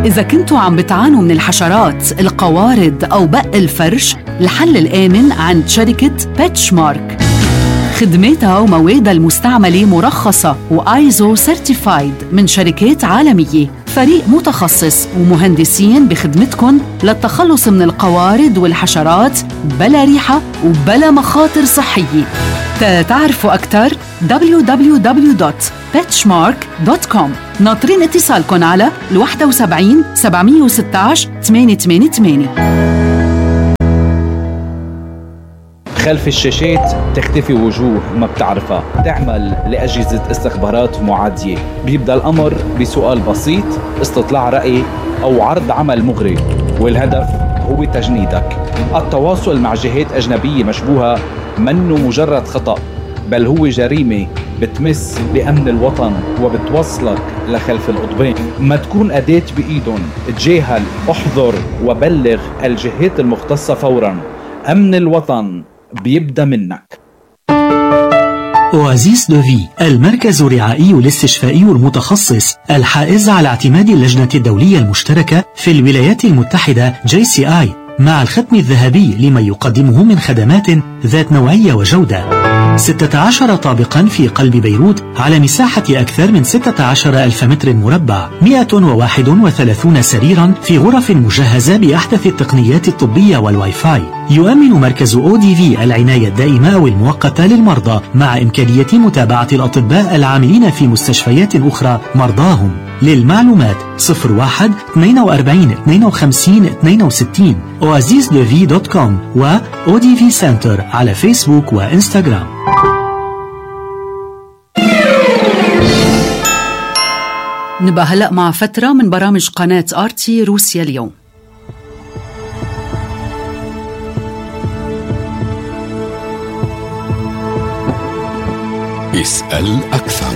إذا كنتوا عم بتعانوا من الحشرات، القوارض أو بق الفرش، الحل الآمن عند شركة بيتشمارك. خدماتها وموادها المستعملة مرخصة وآيزو سيرتيفايد من شركات عالمية. فريق متخصص ومهندسين بخدمتكم للتخلص من القوارض والحشرات بلا ريحة وبلا مخاطر صحية. تعرفوا أكثر www.petchmark.com. ناطرين اتصالكم على 71 716 888. خلف الشاشات تختفي وجوه ما بتعرفها، تعمل لأجهزة استخبارات معادية. بيبدأ الأمر بسؤال بسيط، استطلاع رأي أو عرض عمل مغري، والهدف هو تجنيدك. التواصل مع جهات أجنبية مشبوهة منه مجرد خطأ، بل هو جريمة بتمس بأمن الوطن وبتوصلك لخلف القضبان. ما تكون أداة بإيدهم، تجاهل، احذر وبلغ الجهات المختصة فوراً. أمن الوطن بيبدأ منك. أوازيس دوفي، المركز الرعائي الاستشفائي المتخصص الحائز على اعتماد اللجنة الدولية المشتركة في الولايات المتحدة JCI، مع الختم الذهبي لما يقدمه من خدمات ذات نوعية وجودة. 16 طابقا في قلب بيروت على مساحة أكثر من 16,000 متر مربع، 131 سريرا في غرف مجهزة بأحدث التقنيات الطبية والواي فاي. يؤمن مركز ODV العناية الدائمة والمؤقتة للمرضى، مع إمكانية متابعة الأطباء العاملين في مستشفيات أخرى مرضاهم. للمعلومات 01 42 52 62 oasisdevi.com و ODV Center على فيسبوك وإنستغرام. نبقى هلأ مع فترة من برامج قناة آرتي روسيا اليوم. اسأل أكثر.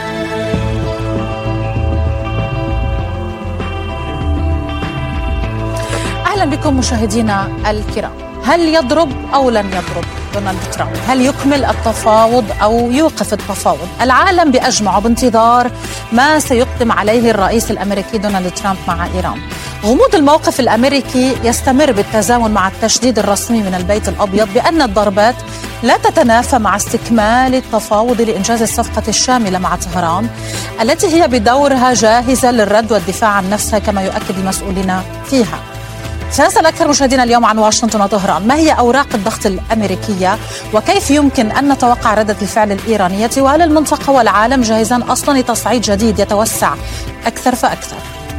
أهلا بكم مشاهدينا الكرام. هل يضرب أو لن يضرب دونالد ترامب؟ هل يكمل التفاوض أو يوقف التفاوض؟ العالم بأجمعه بانتظار ما سيقدم عليه الرئيس الأمريكي دونالد ترامب مع إيران. غموض الموقف الأمريكي يستمر بالتزامن مع التشديد الرسمي من البيت الأبيض بأن الضربات لا تتنافى مع استكمال التفاوض لإنجاز الصفقة الشاملة مع طهران، التي هي بدورها جاهزة للرد والدفاع عن نفسها كما يؤكد المسؤولين فيها. سنسأل أكثر مشاهدينا اليوم عن واشنطن وطهران. ما هي أوراق الضغط الأمريكية وكيف يمكن أن نتوقع ردة الفعل الإيرانية؟ وهل المنطقة والعالم جاهزان أصلا لتصعيد جديد يتوسع أكثر فأكثر؟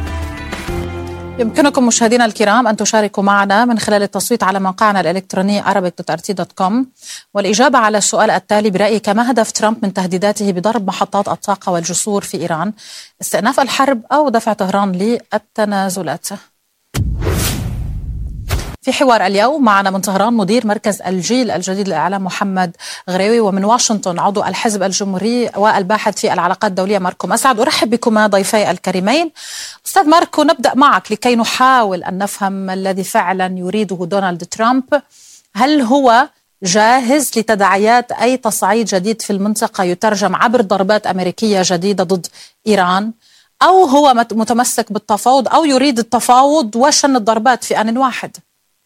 يمكنكم مشاهدينا الكرام أن تشاركوا معنا من خلال التصويت على موقعنا الإلكتروني arabic.rt.com والإجابة على السؤال التالي: برأيك ما هدف ترامب من تهديداته بضرب محطات الطاقة والجسور في إيران؟ استئناف الحرب أو دفع طهران للتنازلات؟ في حوار اليوم معنا من طهران مدير مركز الجيل الجديد للإعلام محمد غريوي، ومن واشنطن عضو الحزب الجمهوري والباحث في العلاقات الدولية ماركو مسعد. أرحب بكما ضيفي الكريمين. أستاذ ماركو، نبدأ معك لكي نحاول أن نفهم ما الذي فعلا يريده دونالد ترامب. هل هو جاهز لتداعيات أي تصعيد جديد في المنطقة يترجم عبر ضربات أمريكية جديدة ضد إيران، أو هو متمسك بالتفاوض أو يريد التفاوض وشن الضربات في آن واحد؟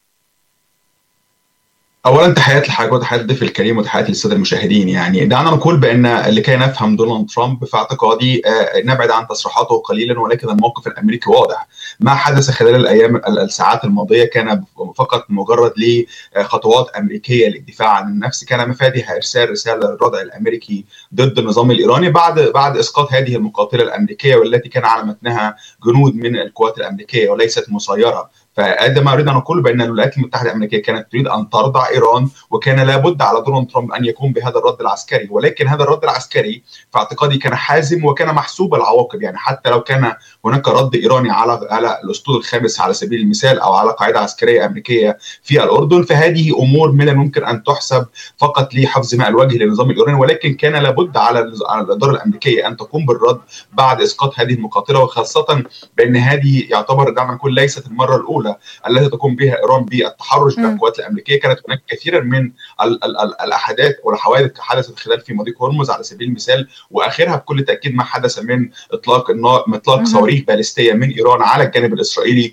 اولا تحياتي لحضرتك وتحياتي لضيف الكريم وتحياتي للساده المشاهدين. يعني دعنا نقول بان لكي نفهم دونالد ترامب في اعتقادي نبعد عن تصريحاته قليلا، ولكن الموقف الامريكي واضح. ما حدث خلال الايام الساعات الماضيه كان فقط مجرد لخطوات امريكيه للدفاع عن النفس، كان مفادها ارسال رساله للردع الامريكي ضد النظام الايراني بعد اسقاط هذه المقاتله الامريكيه والتي كان على متنها جنود من القوات الامريكيه وليست مسيره. فعندما أريد أن أقول بأن الولايات المتحدة الأمريكية كانت تريد أن ترضع إيران، وكان لابد على دونالد ترامب أن يقوم بهذا الرد العسكري، ولكن هذا الرد العسكري في اعتقادي كان حازم وكان محسوب العواقب. يعني حتى لو كان هناك رد إيراني على الأسطول الخامس على سبيل المثال أو على قاعدة عسكرية أمريكية في الأردن، فهذه أمور من الممكن أن تحسب فقط لحفظ ماء الوجه للنظام الإيراني، ولكن كان لابد على الإدارة الأمريكية أن تقوم بالرد بعد إسقاط هذه المقاتلة، وخاصة بأن هذه يعتبر دعنا نقول ليست المرة الأولى المحاولة التي تقوم بها إيران بالتحرش بالقوات الأمريكية. كانت هناك كثيرا من الأحداث والحوادث حدثت خلال في مضيق هرمز على سبيل المثال، وآخرها بكل تأكيد ما حدث من إطلاق صواريخ باليستية من إيران على الجانب الإسرائيلي،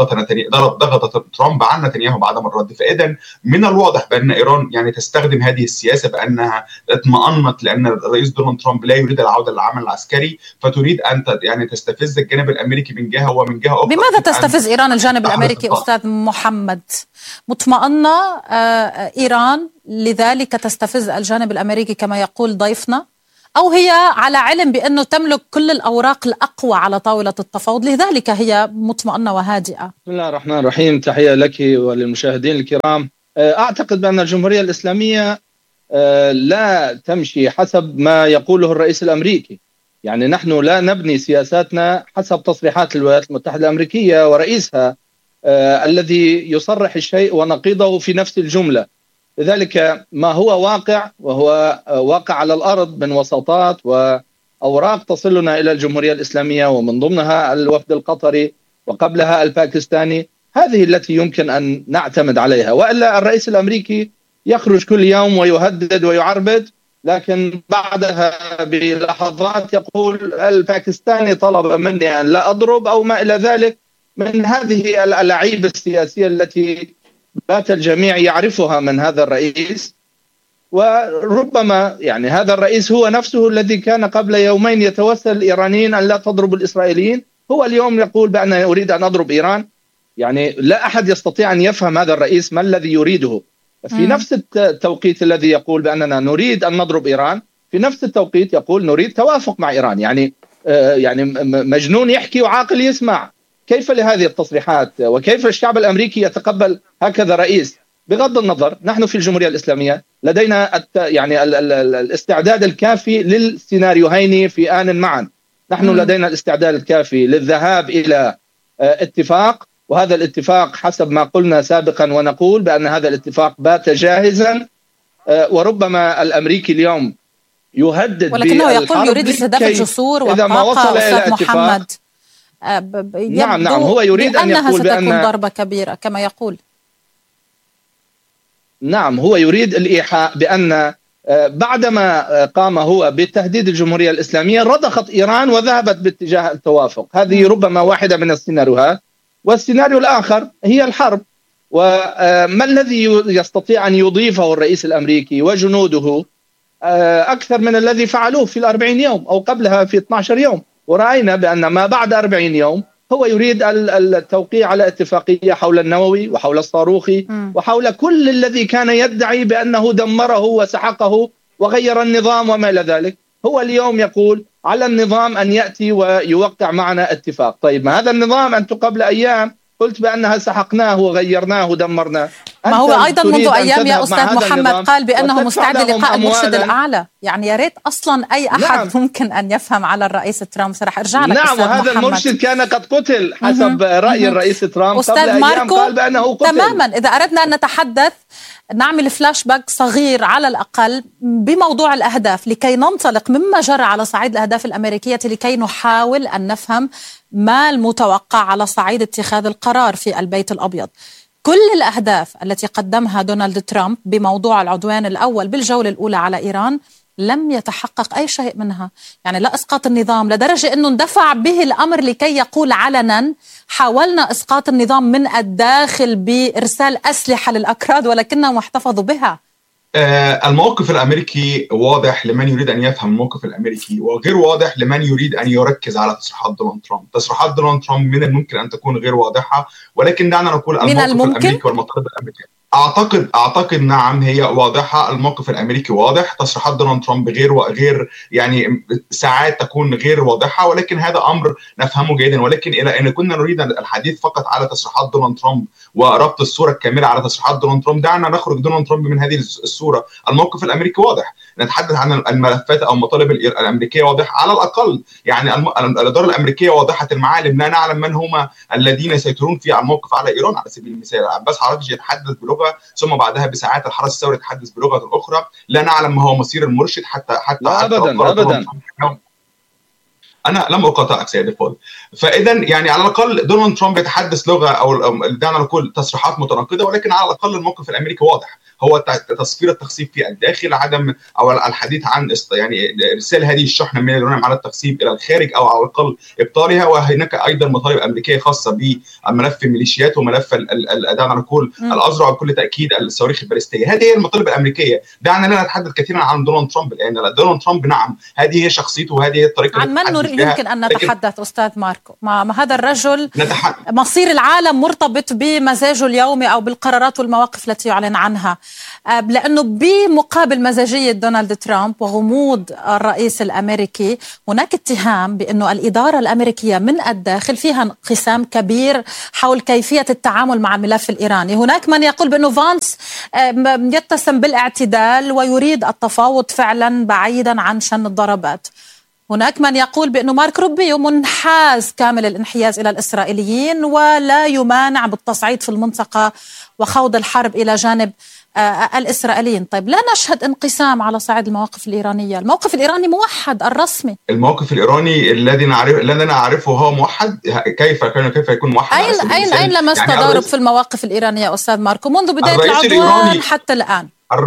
وضغط ترامب عن نتنياهو بعدم الرد. فإذا من الواضح بأن إيران يعني تستخدم هذه السياسة بأنها اطمأنت لأن الرئيس دونالد ترامب لا يريد العودة للعمل العسكري، فتريد أن يعني تستفز الجانب الأمريكي من جهة ومن جهة أخرى. بماذا تستفز إيران الجانب الأمريكي أستاذ محمد؟ مطمئنة إيران لذلك تستفز الجانب الأمريكي كما يقول ضيفنا، أو هي على علم بأنه تملك كل الأوراق الأقوى على طاولة التفاوض لذلك هي مطمئنة وهادئة؟ بسم الله الرحمن الرحيم. تحية لك وللمشاهدين الكرام. أعتقد بأن الجمهورية الإسلامية لا تمشي حسب ما يقوله الرئيس الأمريكي. يعني نحن لا نبني سياساتنا حسب تصريحات الولايات المتحدة الأمريكية ورئيسها الذي يصرح الشيء ونقيضه في نفس الجملة. لذلك ما هو واقع، وهو واقع على الأرض من وساطات وأوراق تصلنا إلى الجمهورية الإسلامية، ومن ضمنها الوفد القطري وقبلها الباكستاني، هذه التي يمكن أن نعتمد عليها. وإلا الرئيس الأمريكي يخرج كل يوم ويهدد ويعربد، لكن بعدها بلحظات يقول الباكستاني طلب مني أن لا أضرب أو ما إلى ذلك من هذه الألاعيب السياسية التي بات الجميع يعرفها من هذا الرئيس. وربما يعني هذا الرئيس هو نفسه الذي كان قبل يومين يتوسل الإيرانيين أن لا تضربوا الإسرائيليين، هو اليوم يقول بأن أريد أن أضرب إيران. يعني لا أحد يستطيع أن يفهم هذا الرئيس ما الذي يريده. في نفس التوقيت الذي يقول بأننا نريد أن نضرب إيران، في نفس التوقيت يقول نريد توافق مع إيران. يعني مجنون يحكي وعاقل يسمع. كيف لهذه التصريحات؟ وكيف الشعب الأمريكي يتقبل هكذا رئيس؟ بغض النظر، نحن في الجمهورية الإسلامية لدينا يعني الاستعداد الكافي للسيناريوهين في آن معا. نحن لدينا الاستعداد الكافي للذهاب إلى اتفاق، وهذا الاتفاق حسب ما قلنا سابقا ونقول بأن هذا الاتفاق بات جاهزا. وربما الأمريكي اليوم يهدد، ولكنه يقول يريد استهداف الجسور والطاقة. أستاذ محمد، نعم هو يريد أن يقول ستكون ضربة كبيرة كما يقول. نعم هو يريد الإيحاء بأن بعدما قام هو بتهديد الجمهورية الإسلامية رضخت إيران وذهبت باتجاه التوافق. هذه ربما واحدة من السيناريوهات. والسيناريو الآخر هي الحرب. وما الذي يستطيع أن يضيفه الرئيس الأمريكي وجنوده أكثر من الذي فعلوه في 40 يوم أو قبلها في 12 يوم؟ ورأينا بأن ما بعد 40 يوم هو يريد التوقيع على اتفاقية حول النووي وحول الصاروخي وحول كل الذي كان يدعي بأنه دمره وسحقه وغير النظام وما إلى ذلك. هو اليوم يقول على النظام أن يأتي ويوقع معنا اتفاق. طيب ما هذا النظام أنت قبل أيام قلت بأنها سحقناه وغيرناه ودمرناه. ما هو أيضا منذ أيام يا أستاذ محمد قال بأنه مستعد للقاء المرشد الأعلى. يعني يا ريت أصلا أي أحد ممكن أن يفهم على الرئيس ترامب. رح أرجع لك أستاذ وهذا محمد. المرشد كان قد قتل حسب رأي الرئيس ترامب أستاذ ماركو قال بأنه قتل. تماما. إذا أردنا أن نتحدث نعمل فلاش باك صغير على الأقل بموضوع الأهداف لكي ننطلق مما جرى على صعيد الأهداف الأمريكية لكي نحاول أن نفهم ما المتوقع على صعيد اتخاذ القرار في البيت الأبيض. كل الأهداف التي قدمها دونالد ترامب بموضوع العدوان الأول بالجولة الأولى على إيران لم يتحقق أي شيء منها. يعني لا إسقاط النظام لدرجة أنه اندفع به الأمر لكي يقول علنا حاولنا إسقاط النظام من الداخل بإرسال أسلحة للأكراد ولكنهم احتفظوا بها. الموقف الأمريكي واضح لمن يريد أن يفهم الموقف الأمريكي، وغير واضح لمن يريد أن يركز على تصريحات دونالد ترامب. تصريحات دونالد ترامب من الممكن أن تكون غير واضحة، ولكن دعنا نقول الموقف الأمريكي والمطالب الأمريكية. أعتقد نعم هي واضحة. الموقف الأمريكي واضح. تصريحات دونالد ترامب غير يعني ساعات تكون غير واضحة، ولكن هذا أمر نفهمه جيدا. ولكن إلى أن كنا نريد الحديث فقط على تصريحات دونالد ترامب وربط الصورة الكاملة على تصريحات دونالد ترامب، دعنا نخرج دونالد ترامب من هذه الصورة. الموقف الأمريكي واضح. نتحدث عن الملفات أو المطالب الأمريكية واضحة على الأقل. يعني الإدارة الأمريكية واضحة المعالم. لا نعلم من هم الذين سيطرون في الموقف على إيران. على سبيل المثال عباس حركشي يتحدث بلغة، ثم بعدها بساعات الحرس الثوري يتحدث بلغة أخرى. لا نعلم ما هو مصير المرشد حتى لا أبدا انا لم اقاطعك سيدي الفاضل. فاذا يعني على الاقل دونالد ترامب يتحدث لغه او دعنا نقول تصريحات متناقضه، ولكن على الاقل الموقف الامريكي واضح، هو تصفير التخصيب في الداخل، عدم او الحديث عن يعني ارسال هذه الشحنه من اليورانيوم على التخصيب الى الخارج او على الاقل ابطالها. وهناك ايضا مطالب امريكيه خاصه بملف الميليشيات وملف دعنا نقول الاذرع بكل تاكيد الصواريخ البالستيه. هذه هي المطالب الامريكيه. دعنا لا نتحدث كثيرا عن دونالد ترامب، لان دونالد ترامب نعم هذه هي شخصيته وهذه هي الطريقه. عن من يمكن ان نتحدث استاذ ماركو؟ مع هذا الرجل مصير العالم مرتبط بمزاجه اليومي او بالقرارات والمواقف التي يعلن عنها، لأنه بمقابل مزاجية دونالد ترامب وغموض الرئيس الأمريكي هناك اتهام بأنه الإدارة الأمريكية من الداخل فيها انقسام كبير حول كيفية التعامل مع الملف الإيراني. هناك من يقول بأنه فانس يتسم بالاعتدال ويريد التفاوض فعلا بعيدا عن شن الضربات. هناك من يقول بأنه مارك روبيو منحاز كامل الانحياز إلى الإسرائيليين ولا يمانع بالتصعيد في المنطقة وخوض الحرب إلى جانب الإسرائيليين. طيب لا نشهد انقسام على صعيد المواقف الإيرانية، الموقف الإيراني موحد الرسمي. الموقف الإيراني الذي نعرفه هو موحد. كيف يكون موحد؟ أين لمست تضارب في المواقف الإيرانية أستاذ ماركو منذ بداية العدوان حتى الآن؟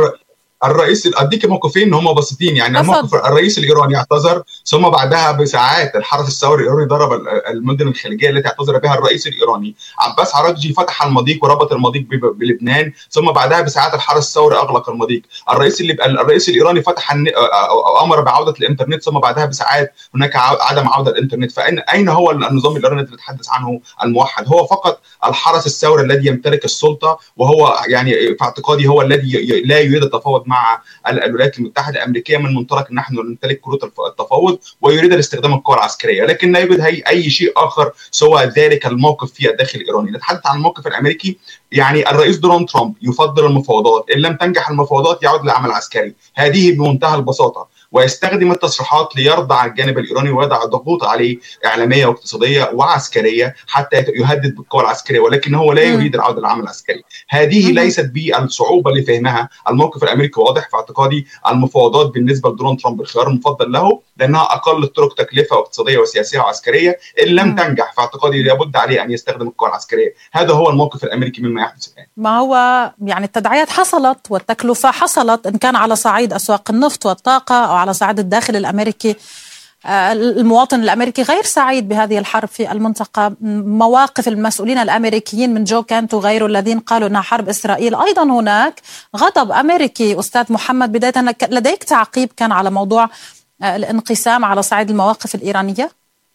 الرئيس اديك موقفين هم بسيطين. يعني الموقف الرئيس الايراني اعتذر، ثم بعدها بساعات الحرس الثوري الايراني ضرب المدن الخليجيه التي اعتذر بها الرئيس الايراني. عباس عراقجي فتح المضيق وربط المضيق بلبنان، ثم بعدها بساعات الحرس الثوري اغلق المضيق. الرئيس الايراني فتح او امر بعوده الانترنت، ثم بعدها بساعات هناك عدم عوده الانترنت. اين هو النظام الايراني الذي نتحدث عنه الموحد؟ هو فقط الحرس الثوري الذي يمتلك السلطه، وهو يعني في اعتقادي هو الذي لا يريد التفاوض مع الولايات المتحده الامريكيه من منطلق نحن نمتلك كروت التفاوض، ويريد الاستخدام القوى العسكريه، لكن لا يوجد اي شيء اخر سوى ذلك الموقف في الداخل الايراني. نتحدث عن الموقف الامريكي. يعني الرئيس دونالد ترامب يفضل المفاوضات، ان لم تنجح المفاوضات يعود للعمل العسكري، هذه بمنتهى البساطه، ويستخدم التصريحات ليرضع الجانب الإيراني ويضع ضغوط عليه إعلامية واقتصادية وعسكرية حتى يهدد بالقوى العسكرية، ولكن هو لا يريد العودة للعمل العسكري. هذه ليست بالصعوبة لفهمها. الموقف الأمريكي واضح في اعتقادي. المفاوضات بالنسبة لدونالد ترامب الخيار المفضل له، لأنها أقل الطرق تكلفة اقتصادية وسياسية وعسكرية. إن لم تنجح في اعتقادي لابد عليه أن يستخدم القوى العسكرية. هذا هو الموقف الأمريكي مما يحدث الآن. ما هو يعني التداعيات حصلت والتكلفة حصلت، إن كان على صعيد أسواق النفط والطاقة أو على صعيد الداخل الأمريكي. المواطن الأمريكي غير سعيد بهذه الحرب في المنطقة. مواقف المسؤولين الأمريكيين من جو كانت وغيره الذين قالوا أنها حرب إسرائيل، أيضا هناك غضب أمريكي. أستاذ محمد، بداية لديك تعقيب كان على موضوع الانقسام على صعيد المواقف الإيرانية؟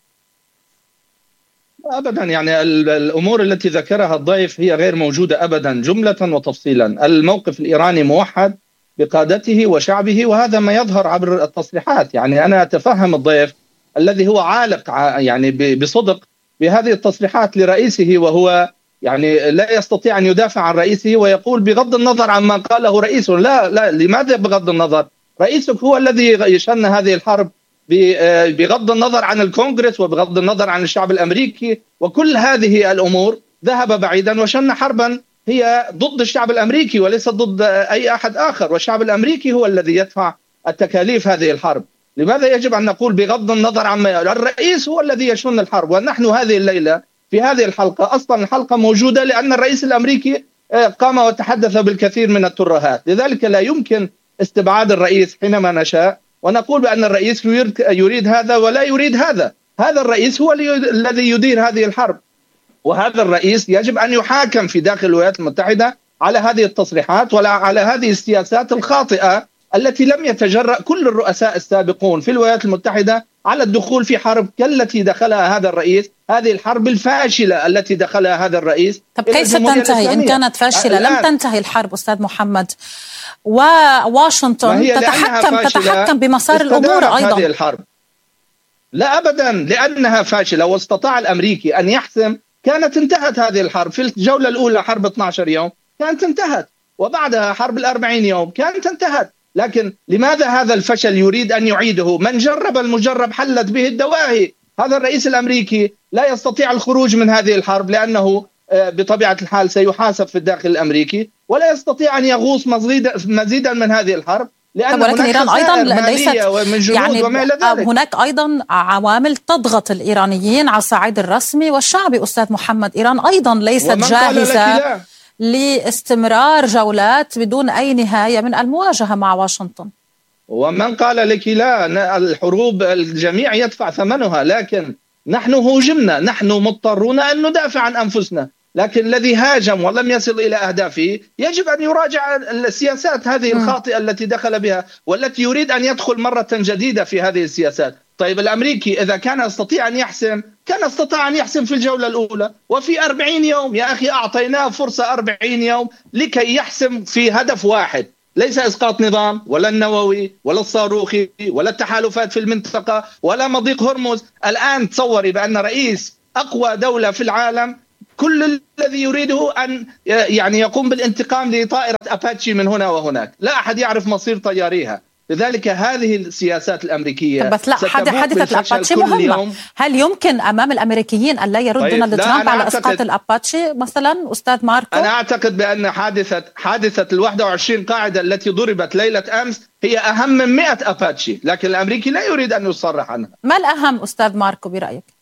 أبدا، يعني الأمور التي ذكرها الضيف هي غير موجودة أبدا جملة وتفصيلا. الموقف الإيراني موحد بقادته وشعبه، وهذا ما يظهر عبر التصريحات. يعني أنا أتفهم الضيف الذي هو عالق يعني بصدق بهذه التصريحات لرئيسه، وهو يعني لا يستطيع أن يدافع عن رئيسه ويقول بغض النظر عما قاله رئيسه. لا، لماذا بغض النظر؟ رئيسك هو الذي يشن هذه الحرب بغض النظر عن الكونغرس وبغض النظر عن الشعب الأمريكي، وكل هذه الأمور ذهب بعيدا وشن حربا هي ضد الشعب الأمريكي وليس ضد أي أحد آخر، والشعب الأمريكي هو الذي يدفع التكاليف هذه الحرب. لماذا يجب أن نقول بغض النظر عما الرئيس هو الذي يشن الحرب؟ ونحن هذه الليلة في هذه الحلقة، أصلا الحلقة موجودة لأن الرئيس الأمريكي قام وتحدث بالكثير من الترهات، لذلك لا يمكن استبعاد الرئيس حينما نشاء ونقول بأن الرئيس يريد هذا ولا يريد هذا. هذا الرئيس هو الذي يدير هذه الحرب، وهذا الرئيس يجب أن يحاكم في داخل الولايات المتحدة على هذه التصريحات ولا على هذه السياسات الخاطئة التي لم يتجرأ كل الرؤساء السابقون في الولايات المتحدة على الدخول في حرب كالتي دخلها هذا الرئيس، هذه الحرب الفاشلة التي دخلها هذا الرئيس. طب كيف تنتهي إن كانت فاشلة؟ لم تنتهي الحرب أستاذ محمد، وواشنطن تتحكم بمسار الأمور أيضا. هذه الحرب لا أبدا، لأنها فاشلة واستطاع الأمريكي أن يحسم كانت انتهت هذه الحرب. في الجولة الأولى حرب 12 يوم كانت انتهت، وبعدها حرب 40 يوم كانت انتهت. لكن لماذا هذا الفشل يريد أن يعيده؟ من جرب المجرب حلت به الدواهي. هذا الرئيس الأمريكي لا يستطيع الخروج من هذه الحرب لأنه بطبيعة الحال سيحاسب في الداخل الأمريكي، ولا يستطيع أن يغوص مزيدا من هذه الحرب لأن ولكن إيران أيضا ليست ومن جنود وما إلى ذلك. هناك أيضا عوامل تضغط الإيرانيين على الصعيد الرسمي والشعبي أستاذ محمد. إيران أيضا ليست جاهزة لاستمرار جولات بدون أي نهاية من المواجهة مع واشنطن. ومن قال لك لا؟ الحروب الجميع يدفع ثمنها، لكن نحن هوجمنا، نحن مضطرون أن ندافع عن أنفسنا، لكن الذي هاجم ولم يصل إلى أهدافه يجب أن يراجع السياسات هذه الخاطئة التي دخل بها والتي يريد أن يدخل مرة جديدة في هذه السياسات. طيب الأمريكي إذا كان يستطيع أن يحسم كان استطاع أن يحسم في الجولة الأولى وفي 40 يوم. يا أخي أعطيناه فرصة 40 يوم لكي يحسم في هدف واحد، ليس إسقاط نظام ولا النووي ولا الصاروخي ولا التحالفات في المنطقة ولا مضيق هرمز. الآن تصوري بأن رئيس أقوى دولة في العالم كل الذي يريده أن يعني يقوم بالانتقام لطائرة أباتشي من هنا وهناك، لا أحد يعرف مصير طياريها. لذلك هذه السياسات الأمريكية بس لا، حادثة الأباتشي مهمة. هل يمكن أمام الأمريكيين أن لا يرد دونالد ترامب على إسقاط الأباتشي مثلا أستاذ ماركو؟ أنا أعتقد بأن حادثة 21 قاعدة التي ضربت ليلة أمس هي أهم من 100 أباتشي، لكن الأمريكي لا يريد أن يصرح عنها. ما الأهم أستاذ ماركو برأيك؟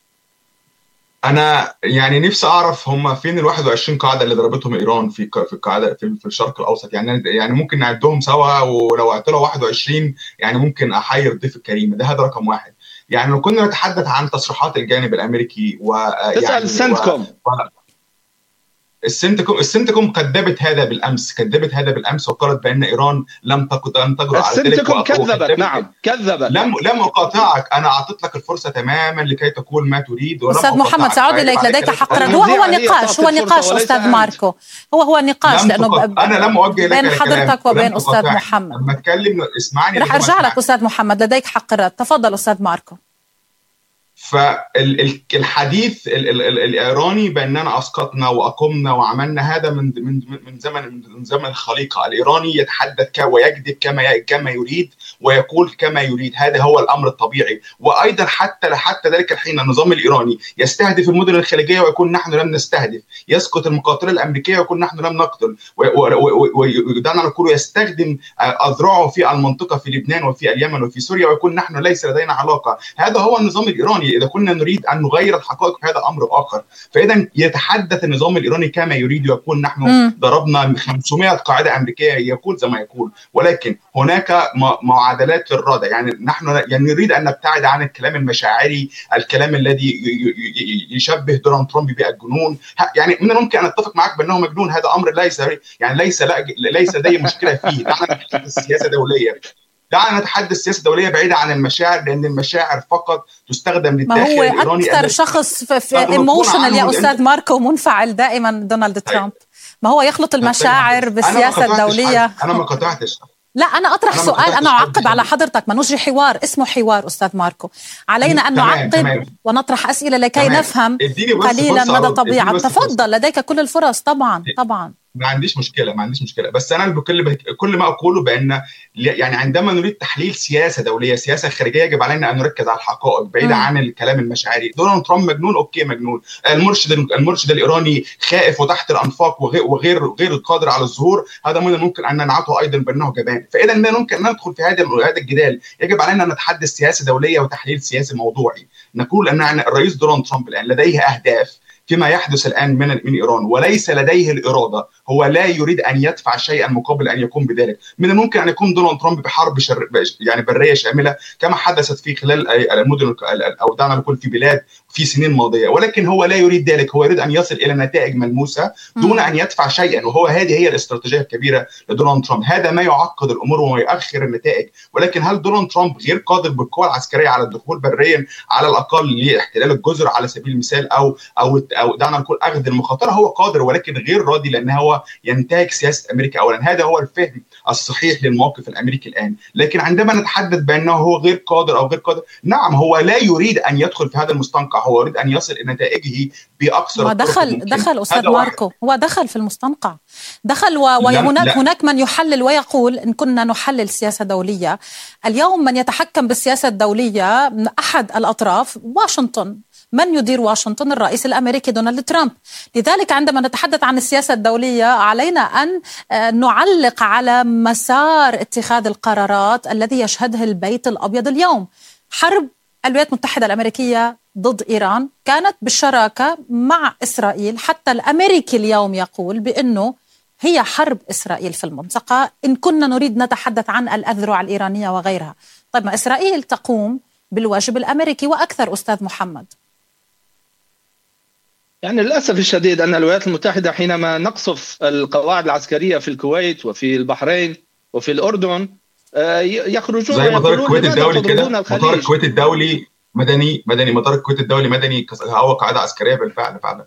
أنا يعني نفسي أعرف هم فين ال 21 قاعدة اللي ضربتهم إيران في القاعدة في الشرق الأوسط. يعني ممكن نعدهم سوا، ولو اعتلوا 21 يعني ممكن أحير الضيف الكريم ده. هذا رقم واحد. يعني لو كنا نتحدث عن تصريحات الجانب الأمريكي تسأل سنتكم السنتكم كذبت هذا بالامس وقالت بان ايران لم تجرؤ على ذلك. السنتكم كذبت. نعم كذبت. لم اقاطعك، انا اعطيت لك الفرصه تماما لكي تقول ما تريد. استاذ محمد سأعود اليك، لديك حق رد. هو نقاش استاذ ماركو، هو نقاش لانه انا لم اوجه لك بين حضرتك وبين استاذ محمد. لما اتكلم اسمعني، رح ارجع لك استاذ محمد، لديك حق الرد. تفضل استاذ ماركو. فالحديث الإيراني بأننا أسقطنا وأقمنا وعملنا هذا من زمن الخليقة. الإيراني يتحدث ويكذب كما يريد ويقول كما يريد. هذا هو الأمر الطبيعي. وأيضا حتى ذلك الحين النظام الإيراني يستهدف المدن الخليجية ويكون نحن لم نستهدف، يسقط المقاتلة الأمريكية ويكون نحن لم نقتل، ودعنا نقول يستخدم أذرعه في المنطقة في لبنان وفي اليمن وفي سوريا ويكون نحن ليس لدينا علاقة. هذا هو النظام الإيراني. إذا كنا نريد أن نغير الحقائق هذا أمر آخر. فإذا يتحدث النظام الإيراني كما يريد ويقول نحن ضربنا 500 قاعدة أمريكية، يقول زي ما يقول، ولكن هناك معادلات للردع. يعني نحن نريد أن نبتعد عن الكلام المشاعري، الكلام الذي يشبه دونالد ترامب بالجنون. يعني من الممكن أن أتفق معك بأنه مجنون، هذا أمر ليس لدي مشكلة فيه. نحن نتحدث السياسة دولية، دعنا نتحدث السياسة الدولية بعيدة عن المشاعر، لأن المشاعر فقط تستخدم للداخل الإيراني. ما هو أكثر شخص في ايموشنال يا أستاذ ماركو، منفعل دائما دونالد ترامب. ما هو يخلط المشاعر بالسياسة الدولية. أنا ما قطعتش. لا، أنا أطرح سؤال، أنا أعقب على حضرتك. ما نجري حوار، اسمه حوار أستاذ ماركو. علينا أن نعقب ونطرح أسئلة لكي نفهم قليلا مدى طبيعة. تفضل، لديك كل الفرص. طبعا ما عنديش مشكله، بس انا كل ما اقوله بان يعني عندما نريد تحليل سياسه دوليه، سياسه خارجيه، يجب علينا ان نركز على الحقائق بعيده عن الكلام المشاعري. دونالد ترامب مجنون، اوكي مجنون. المرشد الايراني خائف وتحت الانفاق وغير قادر على الظهور، هذا من الممكن ان ننعته ايضا بانه جبان. فاذا ممكن ان ندخل في هذا الجدال. يجب علينا ان نتحدث سياسه دوليه وتحليل سياسي موضوعي. نقول ان الرئيس دونالد ترامب الان لديه اهداف فيما يحدث الآن من إيران، وليس لديه الإرادة. هو لا يريد أن يدفع شيئا مقابل أن يقوم بذلك. من الممكن أن يكون دونالد ترامب بحرب يعني برية شاملة كما حدثت في خلال المدن أو دعنا نقول في بلاد في سنين ماضية، ولكن هو لا يريد ذلك. هو يريد أن يصل إلى نتائج ملموسة دون أن يدفع شيئا، هذه هي الاستراتيجية الكبيرة لدونالد ترامب. هذا ما يعقد الأمور ويؤخر النتائج. ولكن هل دونالد ترامب غير قادر بالقوى العسكرية على الدخول بريا على الأقل لاحتلال الجزر على سبيل المثال أو دعنا نقول أخذ المخاطرة؟ هو قادر ولكن غير راضي، لأن هو ينتهك سياسة أمريكا أولا. هذا هو الفهم الصحيح للموقف الأمريكي الآن. لكن عندما نتحدث بأنه هو غير قادر، نعم هو لا يريد أن يدخل في هذا المستنقع. هو يريد أن يصل إلى نتائجه بأقصر الطرق الممكنة. دخل أستاذ ماركو، هو دخل في المستنقع، هناك من يحلل ويقول إن كنا نحلل سياسة دولية اليوم، من يتحكم بالسياسة الدولية أحد الأطراف واشنطن. من يدير واشنطن؟ الرئيس الأمريكي دونالد ترامب. لذلك عندما نتحدث عن السياسة الدولية علينا أن نعلق على مسار اتخاذ القرارات الذي يشهده البيت الأبيض اليوم. حرب الولايات المتحدة الأمريكية ضد إيران كانت بالشراكة مع إسرائيل، حتى الأمريكي اليوم يقول بأنه هي حرب إسرائيل في المنطقة إن كنا نريد نتحدث عن الأذرع الإيرانية وغيرها. طيب ما إسرائيل تقوم بالواجب الأمريكي وأكثر أستاذ محمد. يعني للأسف الشديد أن الولايات المتحدة حينما نقصف القواعد العسكرية في الكويت وفي البحرين وفي الأردن يخرجون زي مطار الكويت الدولي كده. مطار الكويت الدولي مدني مطار الكويت الدولي مدني هو قاعدة عسكرية بالفعل فعلا.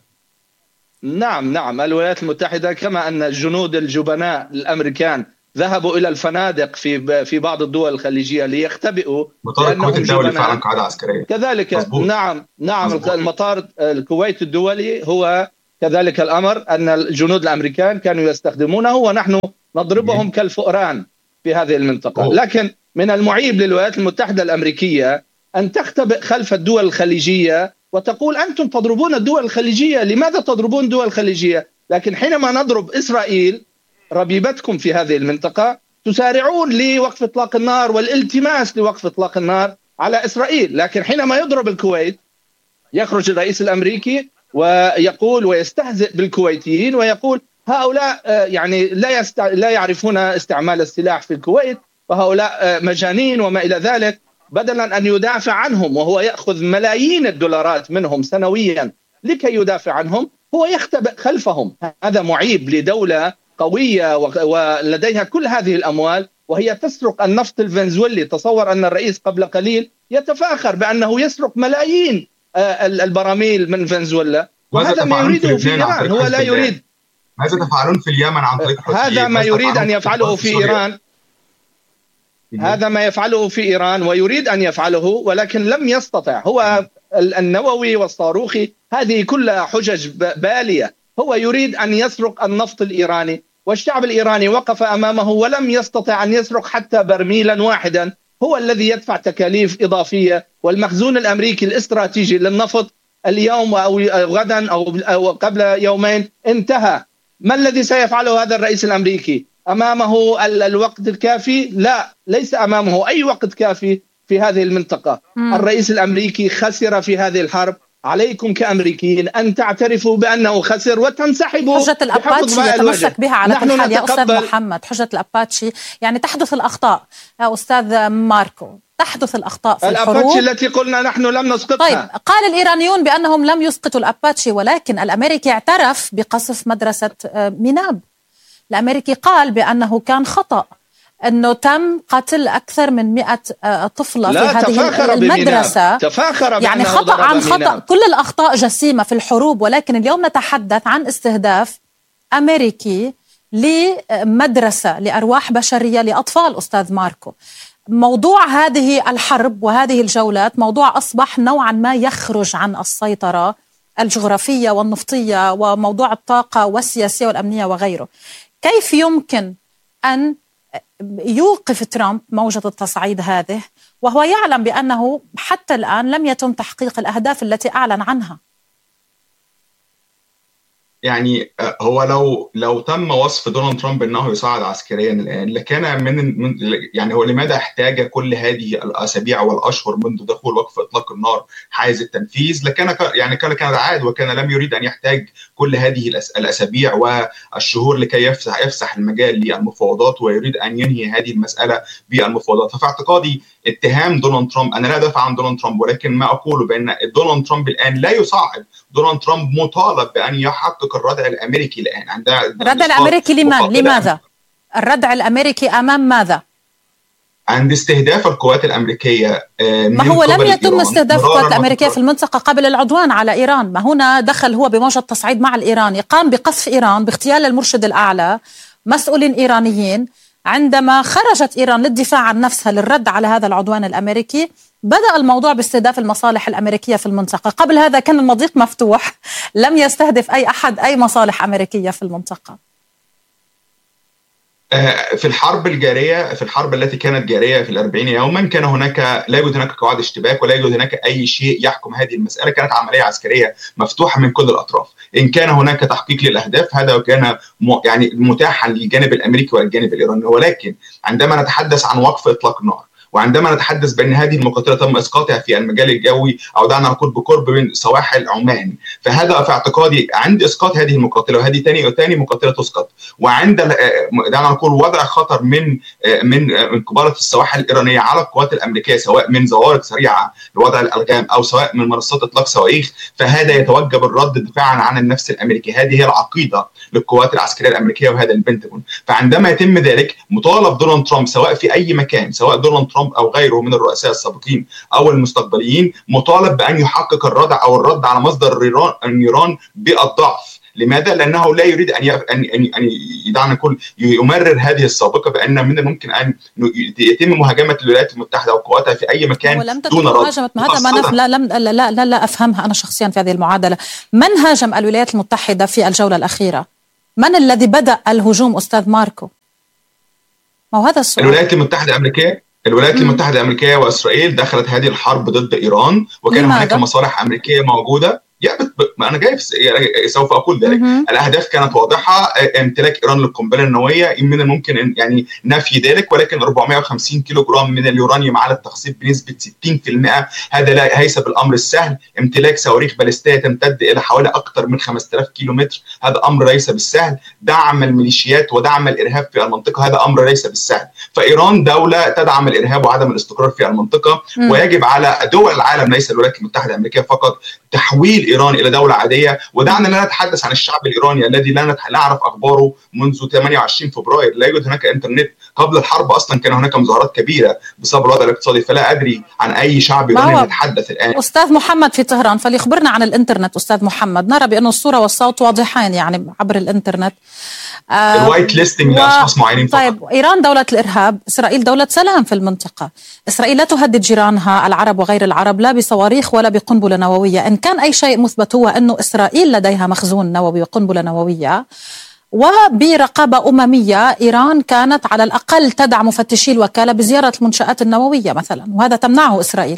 نعم الولايات المتحدة كما أن الجنود الجبناء الأمريكان ذهبوا إلى الفنادق في بعض الدول الخليجية ليختبئوا. مطار الكويت الدولي فعلا قاعدة عسكرية كذلك. مزبوط. نعم المطار الكويت الدولي هو كذلك الأمر، أن الجنود الأمريكان كانوا يستخدمونه ونحن نضربهم كالفئران في هذه المنطقة. لكن من المعيب للولايات المتحدة الأمريكية أن تختبئ خلف الدول الخليجية وتقول أنتم تضربون الدول الخليجية، لماذا تضربون الدول الخليجية؟ لكن حينما نضرب إسرائيل ربيبتكم في هذه المنطقة تسارعون لوقف إطلاق النار والالتماس لوقف إطلاق النار على إسرائيل. لكن حينما يضرب الكويت يخرج الرئيس الأمريكي ويقول ويستهزئ بالكويتيين ويقول هؤلاء يعني لا يعرفون استعمال السلاح في الكويت وهؤلاء مجانين وما إلى ذلك، بدلا أن يدافع عنهم وهو يأخذ ملايين الدولارات منهم سنويا لكي يدافع عنهم، هو يختبئ خلفهم. هذا معيب لدولة قوية ولديها كل هذه الأموال وهي تسرق النفط الفنزويلي. تصور أن الرئيس قبل قليل يتفاخر بأنه يسرق ملايين البراميل من فنزويلا، وهذا ما يريده في إيران. هو لا يريد. ماذا تفعلون في اليمن عن طريق هذا ما يريد أن يفعله في إيران. هذا ما يفعله في إيران ويريد أن يفعله ولكن لم يستطع. هو النووي والصاروخي هذه كلها حجج بالية. هو يريد أن يسرق النفط الإيراني والشعب الإيراني وقف أمامه ولم يستطع أن يسرق حتى برميلا واحدا. هو الذي يدفع تكاليف إضافية، والمخزون الأمريكي الاستراتيجي للنفط اليوم أو غدا أو قبل يومين انتهى. ما الذي سيفعله هذا الرئيس الأمريكي؟ أمامه الوقت الكافي؟ لا، ليس أمامه أي وقت كافي في هذه المنطقة. الرئيس الأمريكي خسر في هذه الحرب. عليكم كأمريكيين أن تعترفوا بأنه خسر وتنسحبوا. حجة الأباتشي يتمسك بها على كل حال يا أستاذ محمد. حجة الأباتشي يعني تحدث الأخطاء يا أستاذ ماركو، تحدث الأخطاء في الحروب. الأباتشي التي قلنا نحن لم نسقطها. طيب قال الإيرانيون بأنهم لم يسقطوا الأباتشي، ولكن الأمريكي اعترف بقصف مدرسة ميناب. الأمريكي قال بأنه كان خطأ، أنه تم قتل أكثر من 100 طفلة في هذه المدرسة. تفاخر يعني خطأ عن خطأ. كل الأخطاء جسيمة في الحروب، ولكن اليوم نتحدث عن استهداف أمريكي لمدرسة لأرواح بشرية لأطفال. أستاذ ماركو، موضوع هذه الحرب وهذه الجولات موضوع أصبح نوعا ما يخرج عن السيطرة الجغرافية والنفطية وموضوع الطاقة والسياسية والأمنية وغيره. كيف يمكن أن يوقف ترامب موجة التصعيد هذه وهو يعلم بأنه حتى الآن لم يتم تحقيق الأهداف التي أعلن عنها؟ يعني هو لو تم وصف دونالد ترامب انه يصعد عسكريا الان لكان من يعني هو لماذا احتاج كل هذه الاسابيع والاشهر منذ دخول وقف اطلاق النار حيز التنفيذ؟ لكان يعني كان عاد وكان لم يريد ان يحتاج كل هذه الاسابيع والشهور لكي يفسح المجال للمفاوضات ويريد ان ينهي هذه المساله بالمفاوضات. ففي اعتقادي اتهام دونالد ترامب، انا لا ادافع عن دونالد ترامب، ولكن ما اقوله بان دونالد ترامب الان لا يصعد. دونالد ترامب مطالب بان يحقق الردع الامريكي الان. عندها الردع الامريكي لماذا؟ الردع الامريكي امام ماذا؟ عند استهداف القوات الامريكيه. ما هو لم يتم استهداف القوات الامريكيه في المنطقه قبل العدوان على ايران. ما هنا دخل هو بموجة تصعيد مع الايراني، قام بقصف ايران باغتيال المرشد الاعلى، مسؤولين ايرانيين. عندما خرجت ايران للدفاع عن نفسها للرد على هذا العدوان الامريكي بدأ الموضوع باستهداف المصالح الأمريكية في المنطقة. قبل هذا كان المضيق مفتوح، لم يستهدف أي أحد أي مصالح أمريكية في المنطقة. في الحرب الجارية، في الحرب التي كانت جارية في 40 يوما، كان لا يوجد هناك قواعد اشتباك ولا يوجد هناك أي شيء يحكم هذه المسألة. كانت عملية عسكرية مفتوحة من كل الأطراف. إن كان هناك تحقيق للأهداف هذا كان يعني متاحا للجانب الأمريكي والجانب الإيراني، ولكن عندما نتحدث عن وقف إطلاق النار، وعندما نتحدث بأن هذه المقاتلة تم إسقاطها في المجال الجوي أو دعنا نقول بقرب من سواحل عمان، فهذا في اعتقادي عند إسقاط هذه المقاتلة، وهذه ثاني مقاتلة تسقط، وعند دعنا نقول وضع خطر من قبالة السواحل الإيرانية على القوات الأمريكية، سواء من زوارق سريعة لوضع الألغام أو سواء من منصات إطلاق صواريخ، فهذا يتوجب الرد دفاعا عن النفس الأمريكي. هذه هي العقيدة للقوات العسكرية الأمريكية وهذا البنتاغون. فعندما يتم ذلك مطالب دونالد ترامب سواء في أي مكان، سواء دونالد ترامب أو غيره من الرؤساء السابقين أو المستقبليين، مطالب بأن يحقق الردع أو الرد على مصدر النيران بالضعف. لماذا؟ لأنه لا يريد أن دعنا نقول يمرر هذه السابقة بأن من الممكن أن يتم مهاجمة الولايات المتحدة وقواتها في أي مكان دون رد. هذا ما لا أفهمها أنا شخصيا في هذه المعادلة. من هاجم الولايات المتحدة في الجولة الأخيرة؟ من الذي بدأ الهجوم أستاذ ماركو؟ ما هو هذا السؤال. الولايات المتحدة الأمريكية وإسرائيل دخلت هذه الحرب ضد إيران، وكان هناك مصالح أمريكية موجودة. أنا جاي سوف أقول ذلك. الأهداف كانت واضحة، امتلاك إيران للقنبلة النووية من الممكن يعني نفي ذلك، ولكن 450 كيلو جرام من اليورانيوم على التخصيب بنسبة 60%، هذا ليس بالأمر السهل. امتلاك صواريخ باليستية تمتد إلى حوالي أكثر من 5000 كيلومتر، هذا أمر ليس بالسهل. دعم الميليشيات ودعم الإرهاب في المنطقة، هذا أمر ليس بالسهل. فإيران دولة تدعم الإرهاب وعدم الاستقرار في المنطقة، ويجب على دول العالم ليس الولايات المتحدة الأمريكية فقط تحويل إيران إلى دولة عادية. ودعنا لا نتحدث عن الشعب الإيراني الذي لا نعرف أخباره منذ 28 فبراير. لا يوجد هناك إنترنت. قبل الحرب أصلا كان هناك مظاهرات كبيرة بسبب الوضع الاقتصادي، فلا أدري عن أي شعب إيراني يتحدث الآن. أستاذ محمد في طهران، فليخبرنا عن الإنترنت. أستاذ محمد، نرى بأن الصورة والصوت واضحين يعني عبر الإنترنت. الوايت ليستنج لأشخاص معينين فقط. طيب، إيران دولة الإرهاب، إسرائيل دولة سلام في المنطقة. إسرائيل لا تهدد جيرانها العرب وغير العرب لا بصواريخ ولا بقنبلة نووية. إن كان أي شيء مثبت هو أنه إسرائيل لديها مخزون نووي وقنبلة نووية، وبرقابة أممية إيران كانت على الأقل تدعم مفتشي الوكالة بزيارة المنشآت النووية مثلا، وهذا تمنعه إسرائيل.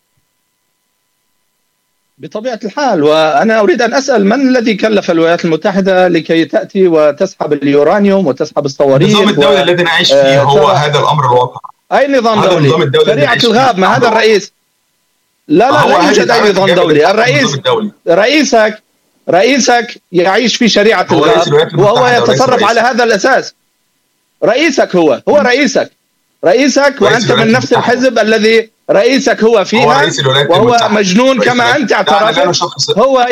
بطبيعة الحال. وأنا أريد أن أسأل من الذي كلف الولايات المتحدة لكي تأتي وتسحب اليورانيوم وتسحب الصواريخ؟ النظام الدولي الذي نعيش فيه هو هذا الأمر الواقع. أي نظام دولي؟ شريعة الغاب. ما هذا الرئيس؟ لا يوجد أي نظام دولي. الرئيس رئيسك يعيش في شريعة الغاب وهو يتصرف على هذا الأساس. رئيسك هو رئيسك وأنت من نفس الحزب الذي رئيسك هو فيها، وهو مجنون كما أنت اعترفت. هو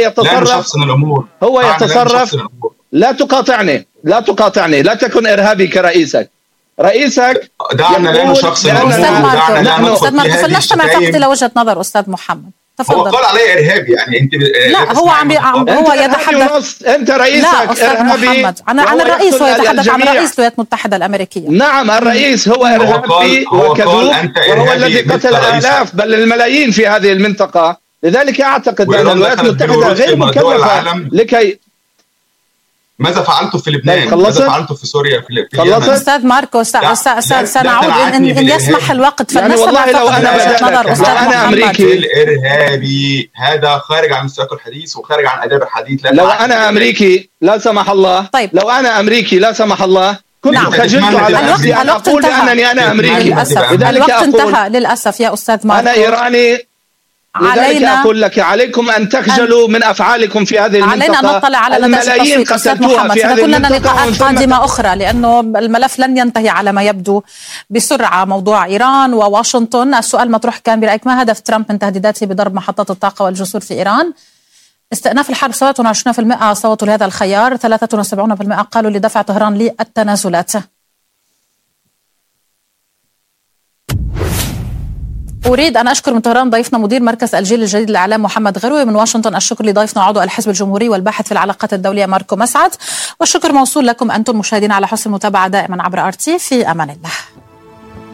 يتصرف. لا تقاطعني، لا تكن إرهابي كرئيسك. دعنا لا نشخصن الأمور. أستاذ ماركو، فلنستمع فقط إلى وجهة نظر أستاذ محمد. تفضل. هو قال عليه إرهابي يعني أنت. لا، هو يتحدث. أنت رئيسك إرهابي. عن الرئيس، هو يتحدث عن رئيس الولايات المتحدة الأمريكية. نعم، الرئيس هو إرهابي وكذوب، وهو الذي قتل الآلاف بل الملايين في هذه المنطقة. لذلك أعتقد أن الولايات المتحدة غير مكلفة لكي. ماذا فعلته في لبنان؟ ماذا فعلته في سوريا؟ أستاذ ماركو، سنعود إن يسمح الوقت. يعني والله لو أنا أمريكي الإرهابي هذا خارج عن سياق الحديث وخارج عن آداب الحديث. لو أنا أمريكي لا سمح الله، طيب. لو أنا أمريكي لا سمح الله كنت خجلت على نفسي أن أقول بأنني أنا أمريكي. الوقت انتهى للأسف يا أستاذ ماركو. أنا إيراني. لذلك أقول لك عليكم أن تخجلوا من أفعالكم في هذه المنطقة. علينا أن نطلع على الملايين قتلتوها في هذه المنطقة. لنا لقاءات قادمة أخرى لأنه الملف لن ينتهي على ما يبدو بسرعة. موضوع إيران وواشنطن، السؤال مطروح كان برأيك ما هدف ترامب من تهديداته بضرب محطات الطاقة والجسور في إيران؟ استئناف الحرب 27% صوتوا لهذا الخيار، 73% قالوا لدفع طهران للتنازلات. أريد أن أشكر من طهران ضيفنا مدير مركز الجيل الجديد للإعلام محمد غروي، من واشنطن الشكر لضيفنا عضو الحزب الجمهوري والباحث في العلاقات الدولية ماركو مسعد، والشكر موصول لكم أنتم مشاهدين على حسن المتابعة دائما عبر RT. في أمان الله.